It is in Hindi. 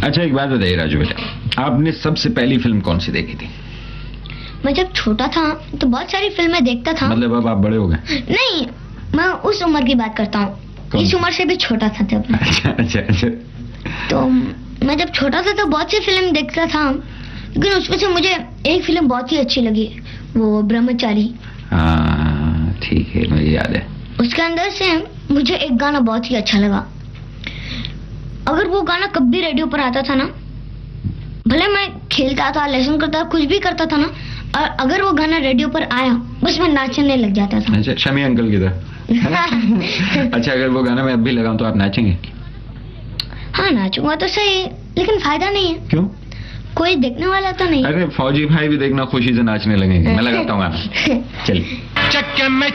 अच्छा एक बात बताइए राजू बेटा, आपने सबसे पहली फिल्म कौन सी देखी थी? मैं जब छोटा था तो बहुत सारी फिल्में देखता था। मतलब अब आप बड़े हो गए? नहीं, मैं उस उम्र की बात करता हूँ, इस उम्र से भी छोटा था तब। अच्छा। तो मैं जब छोटा था तो बहुत सी फिल्म देखता था, लेकिन उसमें से मुझे एक फिल्म बहुत ही अच्छी लगी, वो ब्रह्मचारी। हाँ ठीक है, मुझे याद है। उसके अंदर से मुझे एक गाना बहुत ही अच्छा लगा। अगर वो गाना कभी रेडियो पर आता था ना, भले मैं खेलता था, लेसन करता था, कुछ भी करता था ना, और अगर वो गाना रेडियो पर आया बस मैं नाचने लग जाता था। अच्छा, शमी अंकल की तरह। अच्छा, अगर वो गाना मैं अब भी लगाऊं तो आप नाचेंगे? हाँ नाचूंगा तो सही, लेकिन फायदा नहीं है। क्यों? कोई देखने वाला तो नहीं। अरे फौजी भाई भी देखना खुशी से नाचने लगेंगे। मैं लगाता हूँ गाना, चलिए।